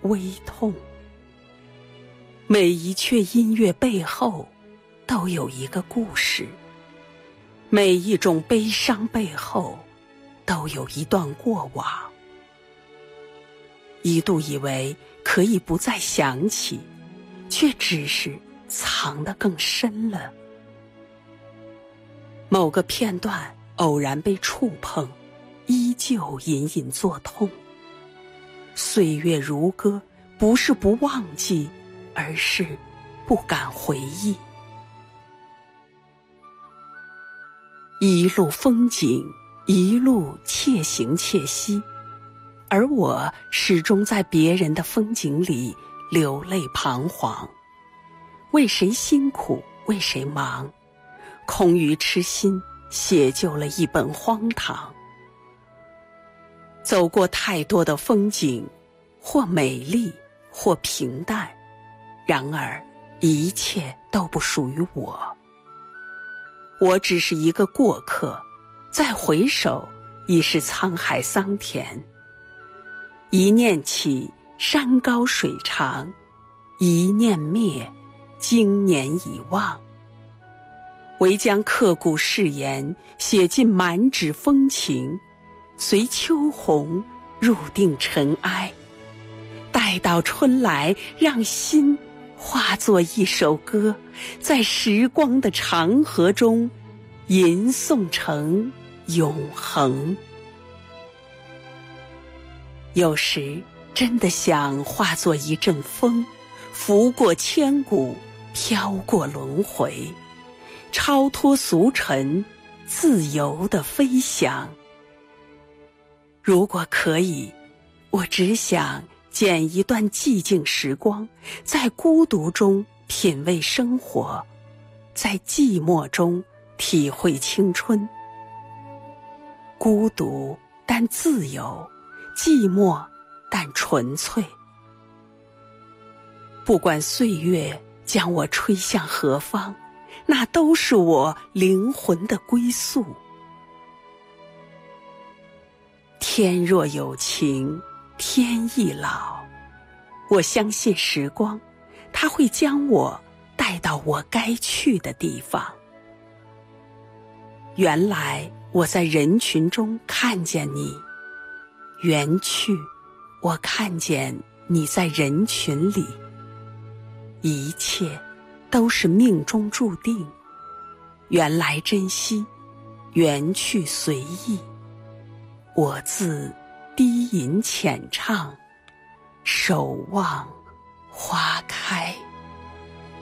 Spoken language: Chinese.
微痛。每一阙音乐背后都有一个故事，每一种悲伤背后都有一段过往。一度以为可以不再想起，却只是藏得更深了。某个片段偶然被触碰，依旧隐隐作痛。岁月如歌，不是不忘记，而是不敢回忆。一路风景，一路且行且惜，而我始终在别人的风景里流泪彷徨。为谁辛苦，为谁忙，空余痴心写就了一本荒唐。走过太多的风景，或美丽，或平淡，然而一切都不属于我。我只是一个过客，再回首已是沧海桑田。一念起，山高水长；一念灭，经年已忘。唯将刻骨誓言写进满纸风情，随秋红入定尘埃。待到春来，让心化作一首歌，在时光的长河中吟诵成永恒。有时真的想化作一阵风，拂过千古，飘过轮回，超脱俗尘，自由地飞翔。如果可以，我只想剪一段寂静时光，在孤独中品味生活，在寂寞中体会青春。孤独但自由，寂寞但纯粹。不管岁月将我吹向何方，那都是我灵魂的归宿。天若有情，天亦老。我相信时光，它会将我带到我该去的地方。原来我在人群中看见你，缘去，我看见你在人群里。一切都是命中注定，缘来珍惜，缘去随意。我自低吟浅唱，守望